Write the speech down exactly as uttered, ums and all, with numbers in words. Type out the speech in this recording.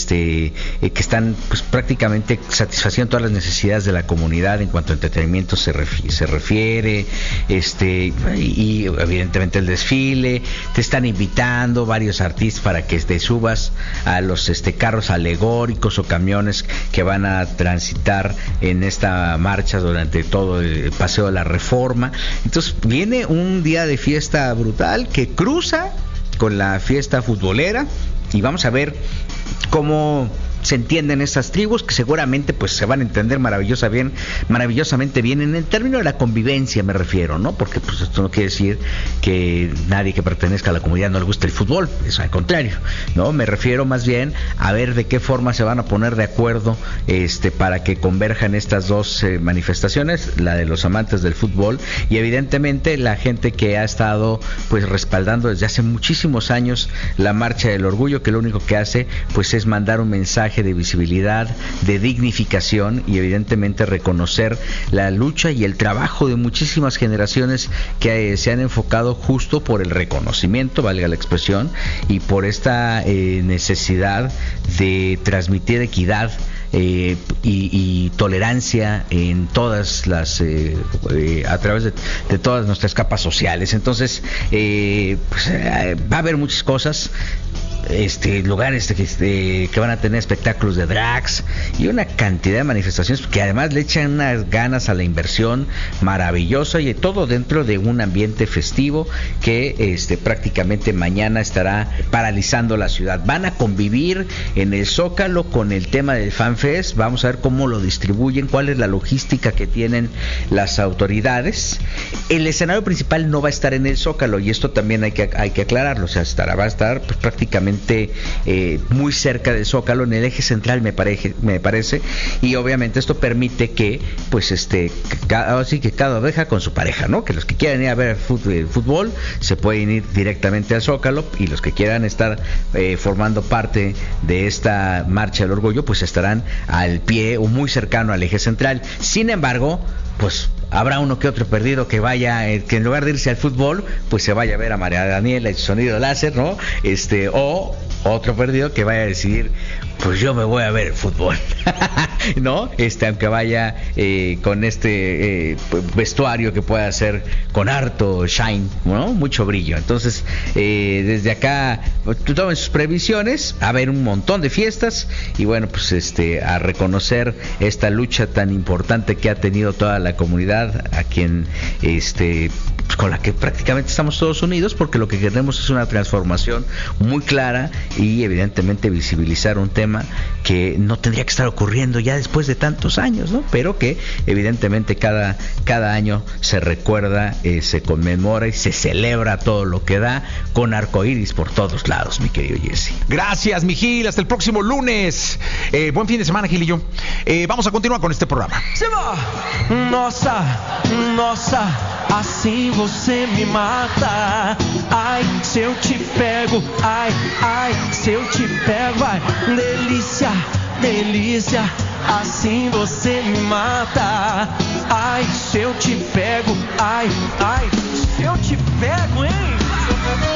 este eh, que están pues prácticamente satisfaciendo todas las necesidades de la comunidad en cuanto a entretenimiento se refiere, se refiere este y, y evidentemente el desfile. Te están invitando varios artistas para que te subas a los este carros alegóricos o camiones que van a transitar en esta marcha durante todo el Paseo de la Reforma. Entonces viene un día de fiesta brutal que cruza con la fiesta futbolera y vamos a ver cómo se entienden estas tribus, que seguramente pues se van a entender maravillosa bien, maravillosamente bien en el término de la convivencia, me refiero, ¿no? Porque pues esto no quiere decir que nadie que pertenezca a la comunidad no le guste el fútbol, eso al contrario, ¿no? Me refiero más bien a ver de qué forma se van a poner de acuerdo este para que converjan estas dos eh, manifestaciones, la de los amantes del fútbol y evidentemente la gente que ha estado pues respaldando desde hace muchísimos años la Marcha del Orgullo, que lo único que hace pues es mandar un mensaje de visibilidad, de dignificación y evidentemente reconocer la lucha y el trabajo de muchísimas generaciones que eh, se han enfocado justo por el reconocimiento, valga la expresión, y por esta eh, necesidad de transmitir equidad Eh, y, y tolerancia en todas las eh, eh, a través de, de todas nuestras capas sociales. Entonces eh, pues, eh, va a haber muchas cosas, este lugares este, que van a tener espectáculos de drags y una cantidad de manifestaciones que además le echan unas ganas a la inversión maravillosa y todo dentro de un ambiente festivo que este prácticamente mañana estará paralizando la ciudad. Van a convivir en el Zócalo con el tema del FanFest. Vamos a ver cómo lo distribuyen, cuál es la logística que tienen las autoridades. El escenario principal no va a estar en el Zócalo y esto también hay que hay que aclararlo, o sea, estará va a estar pues, prácticamente Eh, muy cerca del Zócalo, en el eje central me parece, me parece, y obviamente esto permite que, pues este, cada, así que cada oveja con su pareja, ¿no? Que los que quieran ir a ver fútbol, fútbol se pueden ir directamente al Zócalo y los que quieran estar eh, formando parte de esta Marcha del Orgullo, pues estarán al pie o muy cercano al eje central. Sin embargo, pues habrá uno que otro perdido que vaya, eh, que en lugar de irse al fútbol, pues se vaya a ver a María Daniela y su sonido láser, ¿no? Este, o otro perdido que vaya a decidir, pues yo me voy a ver el fútbol, ¿no? Este, aunque vaya eh, con este eh, vestuario que pueda ser con harto shine, ¿no? Mucho brillo. Entonces, eh, desde acá, pues, tomen sus previsiones, a ver un montón de fiestas y bueno, pues este, a reconocer esta lucha tan importante que ha tenido toda la comunidad, a quien este pues con la que prácticamente estamos todos unidos, porque lo que queremos es una transformación muy clara y evidentemente visibilizar un tema que no tendría que estar ocurriendo ya después de tantos años, ¿no? Pero que evidentemente cada, cada año se recuerda, eh, se conmemora y se celebra todo lo que da con arcoíris por todos lados, mi querido Jesse. Gracias, mi Gil, hasta el próximo lunes. Eh, buen fin de semana, Gil y yo. Eh, vamos a continuar con este programa. Se va. Nossa, nossa, assim você me mata. Ai, se eu te pego, ai, ai, se eu te pego, ai, delícia, delícia, assim você me mata. Ai, se eu te pego, ai, ai, se eu te pego, hein?